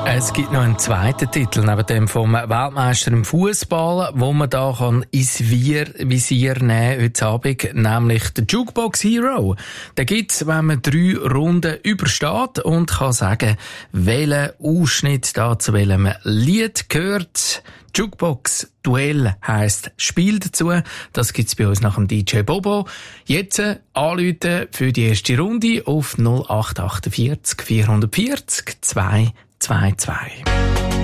Es gibt noch einen zweiten Titel, neben dem vom Weltmeister im Fußball, wo man da ins Visier nehmen heute Abend, nämlich der Jukebox Hero. Den gibt's, wenn man 3 Runden übersteht und kann sagen, welchen Ausschnitt da zu welchem Lied gehört. Jukebox Duell heisst Spiel dazu. Das gibt's bei uns nach dem DJ Bobo. Jetzt anrufen für die erste Runde auf 0848 440 222.